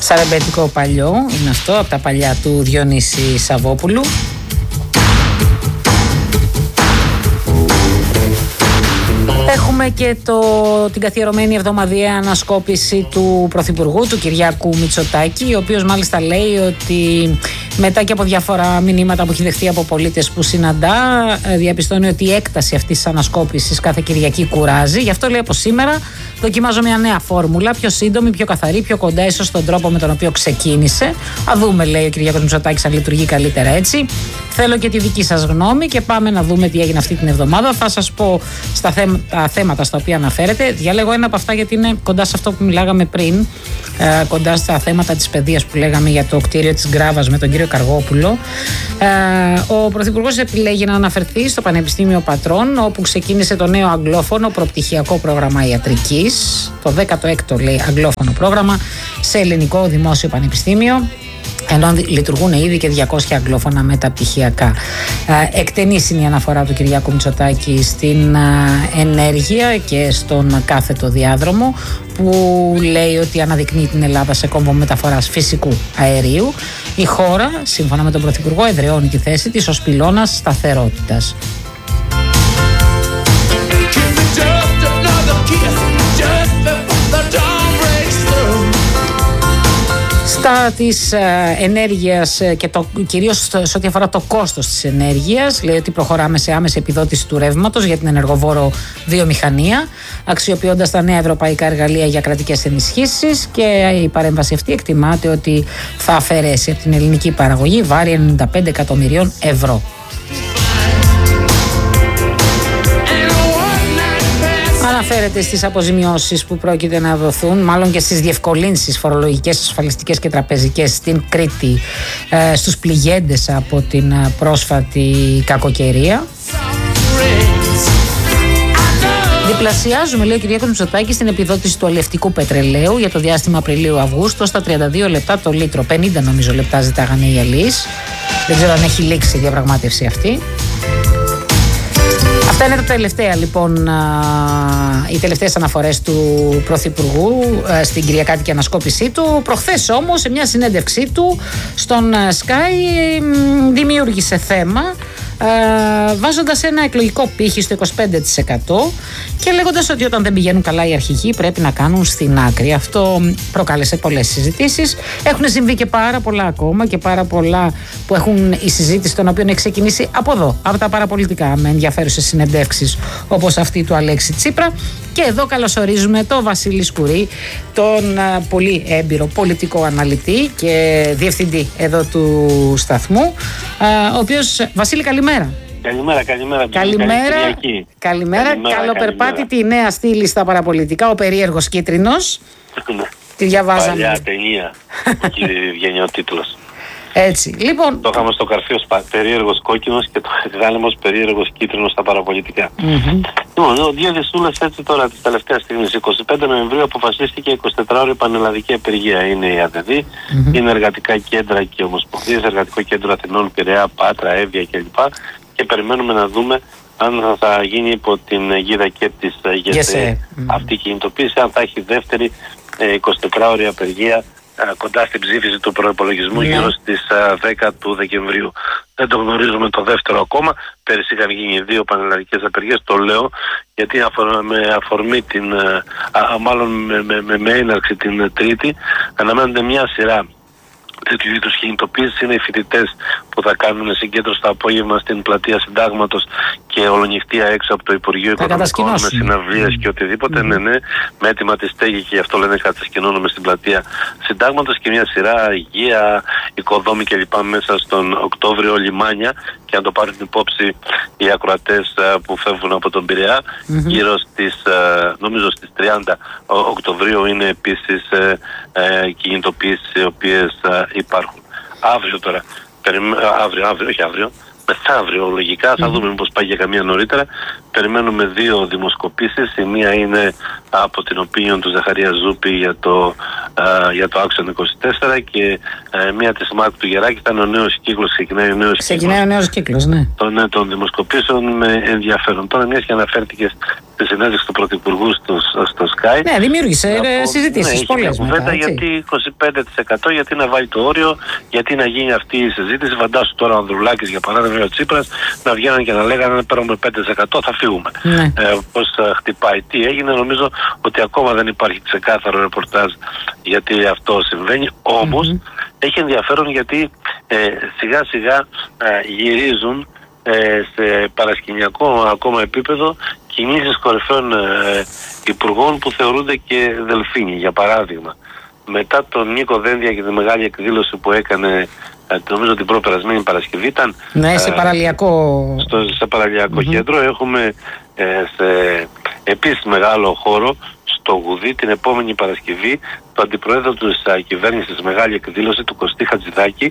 Σαρεμπέτικο παλιό είναι αυτό, από τα παλιά του Διονύση Σαββόπουλου. Έχουμε και την καθιερωμένη εβδομαδιαία ανασκόπηση του Πρωθυπουργού, του Κυριάκου Μητσοτάκη, ο οποίος μάλιστα λέει ότι μετά και από διάφορα μηνύματα που έχει δεχτεί από πολίτες που συναντά, διαπιστώνει ότι η έκταση αυτής της ανασκόπησης κάθε Κυριακή κουράζει. Γι' αυτό λέει από σήμερα δοκιμάζω μια νέα φόρμουλα, πιο σύντομη, πιο καθαρή, πιο κοντά ίσως στον τρόπο με τον οποίο ξεκίνησε. Α δούμε, λέει ο Κυριάκος Μητσοτάκης, αν λειτουργεί καλύτερα έτσι. Θέλω και τη δική σας γνώμη και πάμε να δούμε τι έγινε αυτή την εβδομάδα. Θα σας πω τα θέματα στα οποία αναφέρεται. Διαλέγω ένα από αυτά γιατί είναι κοντά σε αυτό που μιλάγαμε πριν, κοντά στα θέματα της παιδείας που λέγαμε για το κτίριο της Γκράβας με τον κύριο Καργόπουλο. Ο Πρωθυπουργός επιλέγει να αναφερθεί στο Πανεπιστήμιο Πατρών, όπου ξεκίνησε το νέο αγγλόφωνο προπτυχιακό πρόγραμμα ιατρικής, το 16ο λέει αγγλόφωνο πρόγραμμα σε ελληνικό δημόσιο πανεπιστήμιο, ενώ λειτουργούν ήδη και 200 αγγλόφωνα μεταπτυχιακά. Εκτενής είναι η αναφορά του Κυριάκου Μητσοτάκη στην ενέργεια και στον κάθετο διάδρομο, που λέει ότι αναδεικνύει την Ελλάδα σε κόμβο μεταφοράς φυσικού αερίου. Η χώρα, σύμφωνα με τον Πρωθυπουργό, εδραιώνει τη θέση της ως πυλώνας σταθερότητας. Στα της ενέργειας και κυρίως σε ό,τι αφορά το κόστος της ενέργειας, λέει ότι προχωράμε σε άμεση επιδότηση του ρεύματος για την ενεργοβόρο βιομηχανία, αξιοποιώντας τα νέα ευρωπαϊκά εργαλεία για κρατικές ενισχύσεις, και η παρέμβαση αυτή εκτιμάται ότι θα αφαιρέσει από την ελληνική παραγωγή βάρη 95 εκατομμυρίων ευρώ. Αναφέρεται στις αποζημιώσεις που πρόκειται να δοθούν, μάλλον και στις διευκολύνσεις φορολογικές, ασφαλιστικές και τραπεζικές στην Κρήτη, στους πληγέντες από την πρόσφατη κακοκαιρία. Διπλασιάζουμε, λέει ο Κυριάκος Μητσοτάκης, την επιδότηση του αλλιευτικού πετρελαίου για το διάστημα Απριλίου-Αυγούστου στα 32 λεπτά το λίτρο. 50 νομίζω λεπτά ζητάγανε οι αλλοίς. Δεν ξέρω αν έχει λήξει η διαπραγμάτευση αυτή. Αυτά είναι τα τελευταία, λοιπόν, οι τελευταίες αναφορές του Πρωθυπουργού στην κυριακάτικη ανασκόπησή του. Προχθές όμως, σε μια συνέντευξή του στον Sky, δημιούργησε θέμα, βάζοντας ένα εκλογικό πύχη στο 25% και λέγοντας ότι όταν δεν πηγαίνουν καλά οι αρχηγοί πρέπει να κάνουν στην άκρη. Αυτό προκάλεσε πολλές συζητήσεις. Έχουν συμβεί και πάρα πολλά ακόμα, και πάρα πολλά που έχουν η συζήτηση των οποίων έχει ξεκινήσει από εδώ, από τα παραπολιτικά, με ενδιαφέρουσες συνεντεύξεις όπως αυτή του Αλέξη Τσίπρα. Και εδώ καλωσορίζουμε τον Βασίλη Σκουρή, τον πολύ έμπειρο πολιτικό αναλυτή και διευθυντή εδώ του σταθμού, ο οποίος, Βασίλη, καλημέρα. Καλημέρα. Καλοπερπάτητη η νέα στήλη στα παραπολιτικά, ο περίεργος κίτρινος. Τη διαβάζαμε. Παλιά ταινία, εκεί βγαίνει ο τίτλος. Έτσι, λοιπόν. Το είχαμε στο καρφί ως περίεργος κόκκινος και το βγάλαμε ως περίεργος κίτρινος στα παραπολιτικά. Λοιπόν, ο Διέδης Σούλας έτσι τώρα της τελευταίας στιγμής, 25 Νοεμβρίου αποφασίστηκε 24ωρη πανελλαδική απεργία. Είναι η ΑΔΔ, είναι εργατικά κέντρα και ομοσπονδίες, εργατικό κέντρο Αθηνών, Πειραιά, Πάτρα, Εύβοια κλπ. Και περιμένουμε να δούμε αν θα γίνει υπό την αιγίδα και της ΓΕΣΕ αυτή η κινητοποίηση, αν θα έχει δεύτερη 24ωρη απεργία κοντά στην ψήφιση του προϋπολογισμού γύρω στις 10 του Δεκεμβρίου. Δεν το γνωρίζουμε το δεύτερο ακόμα. Πέρυσι είχαν γίνει 2 πανελλαδικές απεργίες. Το λέω γιατί με αφορμή με έναρξη την Τρίτη αναμένονται μια σειρά τέτοιου είδους κινητοποίησης. Είναι οι φοιτητές που θα κάνουν συγκέντρωση το απόγευμα στην πλατεία Συντάγματος και ολονυχτία έξω από το Υπουργείο Οικονομικών με συναυλίες και οτιδήποτε. Ναι, με έτοιμα τη στέγη, και γι' αυτό λένε κατασκηνώνουμε στην πλατεία Συντάγματος, και μια σειρά υγεία, οικοδόμη κλπ. Μέσα στον Οκτώβριο, λιμάνια, και αν το πάρουν την υπόψη οι ακροατές που φεύγουν από τον Πειραιά, γύρω στις, νομίζω στις 30 Οκτωβρίου είναι επίσης κινητοποιήσεις οι οποίες υπάρχουν. Αύριο τώρα, μεθαύριο λογικά, θα δούμε μήπως πάει για καμία νωρίτερα. περιμένουμε 2 δημοσκοπήσεις. Η μία είναι από την opinion του Ζαχαρία Ζούπη για το Action 24 και μία της Μάρκου του Γεράκη. Ήταν ο νέος κύκλος, ξεκινάει ο νέος κύκλος των δημοσκοπήσεων με ενδιαφέρον. Τώρα, μιας και αναφέρθηκες στη συνέντευξη του Πρωθυπουργού στο Sky. Ναι, δημιούργησε συζητήσεις πολλές μετά. Γιατί 25%, γιατί να βάλει το όριο, γιατί να γίνει αυτή η συζήτηση. Φαντάσου τώρα ο Ανδρουλάκης, για παράδειγμα, ο Τσίπρας, να βγαίνουν και να λέγανε αν παίρνουμε 5% θα φύγουμε. Ναι. Πώς χτυπάει, τι έγινε. Νομίζω ότι ακόμα δεν υπάρχει ξεκάθαρο ρεπορτάζ γιατί αυτό συμβαίνει. Όμως έχει ενδιαφέρον γιατί σιγά σιγά γυρίζουν σε παρασκηνιακό ακόμα επίπεδο κινήσεις κορυφαίων υπουργών που θεωρούνται και δελφίνοι. Για παράδειγμα, μετά τον Νίκο Δένδια και τη μεγάλη εκδήλωση που έκανε, νομίζω την προπερασμένη Παρασκευή ήταν. Ναι, σε παραλιακό. Σε παραλιακό κέντρο. Έχουμε επίσης μεγάλο χώρο στο Γουδί την επόμενη Παρασκευή το αντιπρόεδρο της κυβέρνησης, μεγάλη εκδήλωση του Κωστή Χατζηδάκη,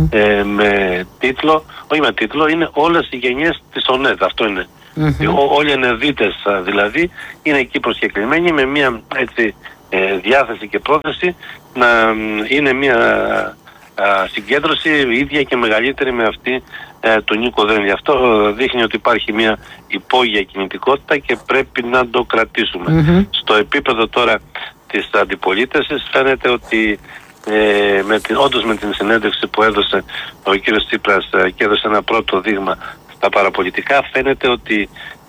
με τίτλο, όχι με τίτλο, είναι όλες οι γενιές της ΟΝΕΔ. Αυτό είναι. Όλοι οι ενεδίτες δηλαδή είναι εκεί προσκεκλημένοι με μια έτσι διάθεση και πρόθεση να είναι μια συγκέντρωση ίδια και μεγαλύτερη με αυτή του Νίκο Δένδια. Αυτό δείχνει ότι υπάρχει μια υπόγεια κινητικότητα και πρέπει να το κρατήσουμε. Στο επίπεδο τώρα της αντιπολίτευσης φαίνεται ότι όντως με την συνέντευξη που έδωσε ο κύριος Τσίπρας και έδωσε ένα πρώτο δείγμα στα παραπολιτικά, φαίνεται ότι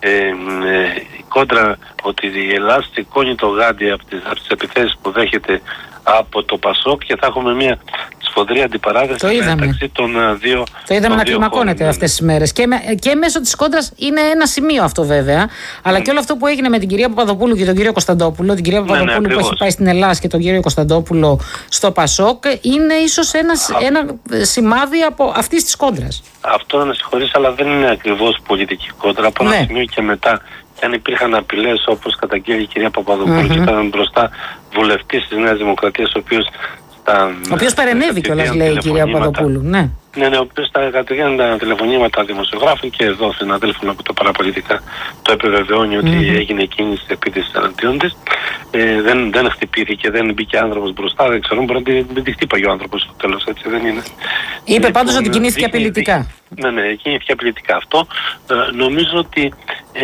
η κόντρα, ότι η Ελλάδα σηκώνει το γάντι από τις επιθέσεις που δέχεται από το Πασόκ και θα έχουμε μια σφοδρή αντιπαράθεση μεταξύ των δύο. Το είδαμε να κλιμακώνεται αυτές τις μέρες. Και μέσω της κόντρας είναι ένα σημείο αυτό βέβαια. Αλλά και όλο αυτό που έγινε με την κυρία Παπαδοπούλου και τον κύριο Κωνσταντόπουλο, την κυρία Παπαδοπούλου που έχει πάει στην Ελλάδα και τον κύριο Κωνσταντόπουλο στο Πασόκ, είναι ίσως ένα σημάδι από αυτής της κόντρας. Αυτό να συγχωρείς, αλλά δεν είναι ακριβώς πολιτική κόντρα. Από ένα σημείο και μετά. Και αν υπήρχαν απειλές όπως καταγγέλει η κυρία Παπαδοπούλου και ήταν μπροστά βουλευτής της Νέας Δημοκρατίας, ο οποίος παρενέβη κιόλας, λέει η κυρία Παπαδοπούλου. Ναι, ο οποίος κατηγγέλνει τα τηλεφωνήματα δημοσιογράφων και εδώ συναδέλφων από τα παραπολιτικά το επιβεβαιώνει ότι έγινε κίνηση επίτησης εναντίον της. Δεν χτυπήθηκε, δεν μπήκε άνθρωπος μπροστά, δεν ξέρω, μπορεί να μην τη χτύπαγε ο άνθρωπος στο τέλος, έτσι δεν είναι. Είπε πάντως ότι κινήθηκε απειλητικά. Ναι, κινήθηκε απειλητικά. Αυτό νομίζω ότι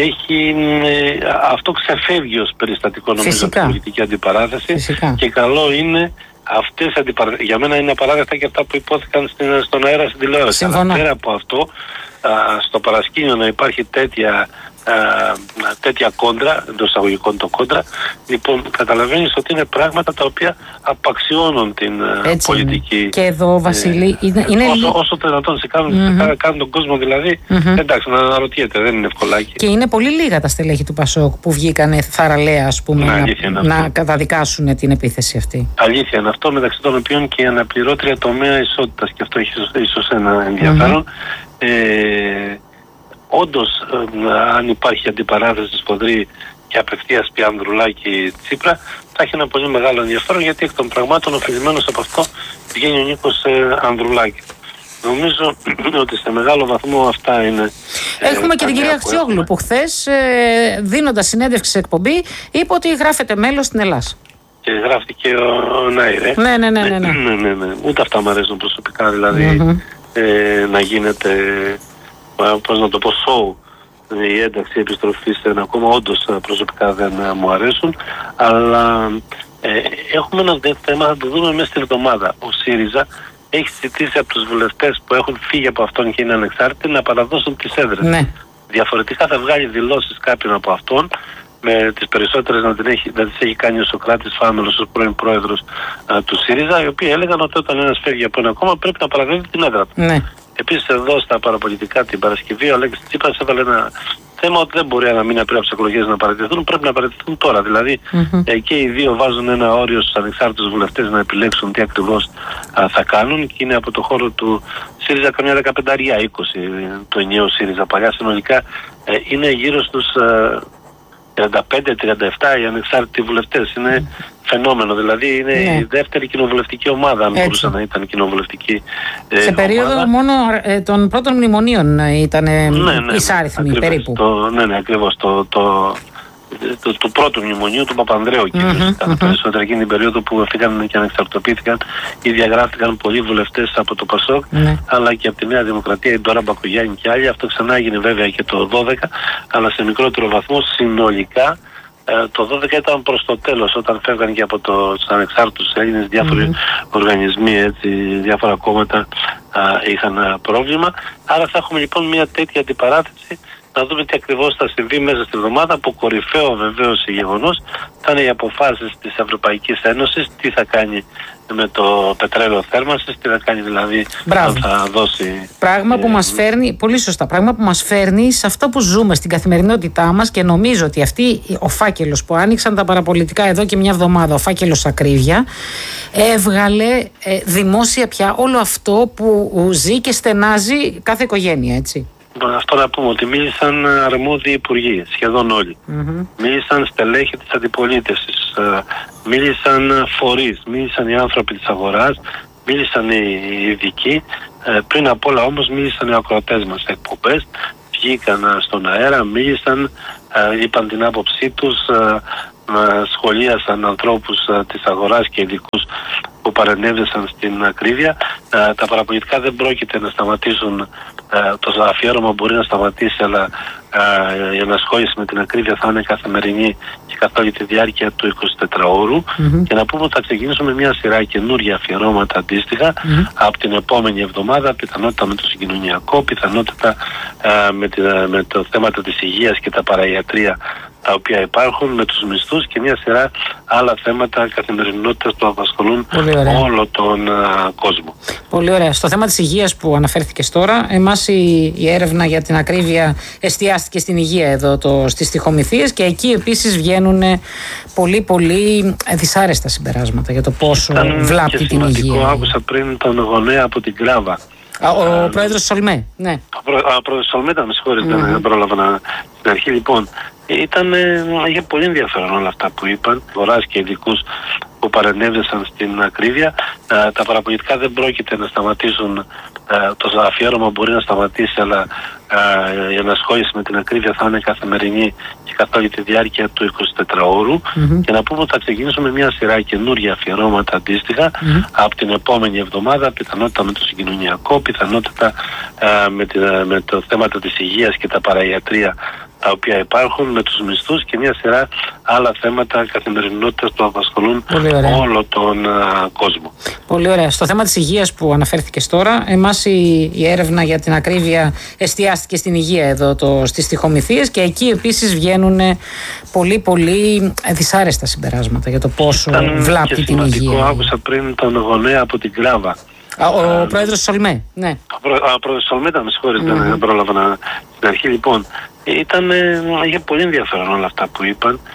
αυτό ξεφεύγει ως περιστατικό, νομίζω, από την πολιτική αντιπαράθεση. Και καλό είναι αυτές για μένα είναι απαράδεκτα και αυτά που υπόθηκαν στον αέρα στην τηλεόραση. Αλλά πέρα από αυτό, στο παρασκήνιο να υπάρχει τέτοια κόντρα, εντός εισαγωγικών το κόντρα, λοιπόν καταλαβαίνεις ότι είναι πράγματα τα οποία απαξιώνουν την πολιτική. Είναι. Και εδώ, Βασίλη, όσο το δυνατόν σε κάνουν τον κόσμο δηλαδή, εντάξει, να αναρωτιέται, δεν είναι ευκολάκι. Και είναι πολύ λίγα τα στελέχη του Πασόκ που βγήκανε θαραλέα, ας πούμε, να καταδικάσουν την επίθεση αυτή. Αλήθεια είναι αυτό, μεταξύ των οποίων και η αναπληρώτρια τομέα ισότητας, και αυτό έχει ίσως ένα ενδιαφέρον. Όντως, αν υπάρχει αντιπαράθεση σφοδρή και απευθείας πια Ανδρουλάκη Τσίπρα, θα έχει ένα πολύ μεγάλο ενδιαφέρον, γιατί εκ των πραγμάτων οφειλημένος από αυτό βγαίνει ο Νίκος Ανδρουλάκη. Νομίζω ότι σε μεγάλο βαθμό αυτά είναι. Έχουμε και την κυρία Αξιόγλου που χθες, δίνοντας συνέντευξη σε εκπομπή, είπε ότι γράφεται μέλος στην Ελλάδα. Και γράφτηκε ο Νάιρε. Ναι. Ούτε αυτά μου αρέσουν προσωπικά, δηλαδή να γίνεται, πώς να το πω, σοου, η ένταξη, η επιστροφή σε ένα κόμμα, όντως προσωπικά δεν μου αρέσουν, αλλά έχουμε ένα θέμα, θα το δούμε μέσα στην εβδομάδα. Ο ΣΥΡΙΖΑ έχει ζητήσει από τους βουλευτές που έχουν φύγει από αυτόν και είναι ανεξάρτητοι να παραδώσουν τις έδρες. Ναι. Διαφορετικά θα βγάλει δηλώσεις κάποιον από αυτόν, με τις περισσότερες να τις έχει κάνει ο Σωκράτης Φάμελος ως πρώην πρόεδρος του ΣΥΡΙΖΑ, οι οποίοι έλεγαν ότι όταν ένας φεύγει από ένα κόμμα πρέπει να παραδίδει την έδρα του. Ναι. Επίσης εδώ στα παραπολιτικά την Παρασκευή ο Αλέξης Τσίπρας έβαλε ένα θέμα ότι δεν μπορεί να μείνει πριν από τις εκλογές να παραιτηθούν, πρέπει να παραιτηθούν τώρα. Δηλαδή και οι δύο βάζουν ένα όριο στους ανεξάρτητους βουλευτές να επιλέξουν τι ακριβώς θα κάνουν, και είναι από το χώρο του ΣΥΡΙΖΑ καμιά 15-20 το ενιαίο ΣΥΡΙΖΑ. Παλιά συνολικά είναι γύρω στους 35-37 οι ανεξάρτητοι βουλευτές. Είναι φαινόμενο, δηλαδή είναι η δεύτερη κοινοβουλευτική ομάδα, αν μπορούσε να ήταν κοινοβουλευτική σε περίοδο ομάδα. Μόνο των πρώτων μνημονίων ήταν εισάριθμοι περίπου. Ακριβώς. Του πρώτου μνημονίου του Παπανδρέου κυρίως ήταν περισσότερο εκείνη την περίοδο που έφυγαν και ανεξαρτητοποιήθηκαν ή διαγράφηκαν πολλοί βουλευτές από το ΠΑΣΟΚ, αλλά και από τη Νέα Δημοκρατία, η Ντόρα Μπακογιάννη και άλλοι. Αυτό ξανά έγινε βέβαια και το 12, αλλά σε μικρότερο βαθμό. Συνολικά το 12 ήταν προς το τέλος, όταν φεύγαν και από τους ανεξάρτητους Έλληνες διάφοροι οργανισμοί, έτσι, διάφορα κόμματα είχαν πρόβλημα. Άρα θα έχουμε λοιπόν μια τέτοια αντιπαράθεση, να δούμε τι ακριβώς θα συμβεί μέσα στην εβδομάδα, που κορυφαίο βεβαίως γεγονός θα είναι οι αποφάσεις της Ευρωπαϊκής Ένωσης, τι θα κάνει με το πετρέλαιο θέρμανσης, τι θα κάνει δηλαδή, θα δώσει. Πράγμα που μας φέρνει, πολύ σωστά, πράγμα που μας φέρνει σε αυτό που ζούμε στην καθημερινότητά μας, και νομίζω ότι αυτή ο φάκελος που άνοιξαν τα παραπολιτικά εδώ και μια εβδομάδα, ο φάκελος Ακρίβεια, έβγαλε δημόσια πια όλο αυτό που ζει και στενάζει κάθε οικογένεια, έτσι. Αυτό να πούμε ότι μίλησαν αρμόδιοι υπουργοί, σχεδόν όλοι. Μίλησαν στελέχη της αντιπολίτευσης, μίλησαν φορείς, μίλησαν οι άνθρωποι της αγοράς, μίλησαν οι ειδικοί. Πριν απ' όλα όμως μίλησαν οι ακροατές μας σε εκπομπές, βγήκαν στον αέρα, μίλησαν, είπαν την άποψή τους, σχολίασαν ανθρώπους της αγοράς και ειδικούς που παρενέβησαν στην ακρίβεια. Τα παραπολιτικά δεν πρόκειται να σταματήσουν. Το αφιέρωμα μπορεί να σταματήσει, αλλά η ενασχόληση με την ακρίβεια θα είναι καθημερινή και καθ' όλη τη διάρκεια του 24ωρου. Και να πούμε ότι θα ξεκινήσουμε μια σειρά καινούργια αφιερώματα αντίστοιχα από την επόμενη εβδομάδα, πιθανότητα με το συγκοινωνιακό, πιθανότητα με το θέματα της υγείας και τα παραϊατρία τα οποία υπάρχουν, με τους μισθούς και μια σειρά άλλα θέματα καθημερινότητας που απασχολούν όλο τον κόσμο. Πολύ ωραία. Στο θέμα της υγείας που αναφέρθηκες τώρα, εμάς η έρευνα για την ακρίβεια εστιάστηκε στην υγεία εδώ, στις τοιχομηθείες, και εκεί επίσης βγαίνουν πολύ δυσάρεστα συμπεράσματα για το πόσο βλάπτει την υγεία. Άκουσα πριν τον γονέα από την Κράβα. Ο πρόεδρος Σολμέ, ναι. Ο πρόεδρος Σολμέ, με συγχωρείτε, δεν πρόλαβα στην αρχή. Λοιπόν, είχε πολύ ενδιαφέρον όλα αυτά που είπαν, φοράς και ειδικούς που παρενέβησαν στην ακρίβεια. Τα παραπολιτικά δεν πρόκειται να σταματήσουν. Το αφιέρωμα μπορεί να σταματήσει, αλλά η ενασχόληση με την ακρίβεια θα είναι καθημερινή και καθ' όλη τη διάρκεια του 24ωρου. Και να πούμε ότι θα ξεκινήσουμε μια σειρά καινούργια αφιερώματα αντίστοιχα από την επόμενη εβδομάδα, πιθανότητα με το συγκοινωνιακό, πιθανότητα με το θέματα της υγείας και τα παραϊατρία τα οποία υπάρχουν, με τους μισθούς και μια σειρά άλλα θέματα καθημερινότητας που απασχολούν όλο τον κόσμο. Πολύ ωραία. Στο θέμα της υγείας που αναφέρθηκες τώρα, εμάς η έρευνα για την ακρίβεια εστιάστηκε στην υγεία εδώ, στις τοιχομηθείες, και εκεί επίσης βγαίνουν πολύ δυσάρεστα συμπεράσματα για το πόσο βλάπτει την υγεία. Άκουσα πριν τον γονέα από την Κράβα. Ο πρόεδρος Σολμέ, ναι. Ο πρόεδρος Σολμέ, με συγχωρείτε, δεν πρόλαβα στην αρχή. Λοιπόν, είχε πολύ ενδιαφέρον όλα αυτά που είπαν.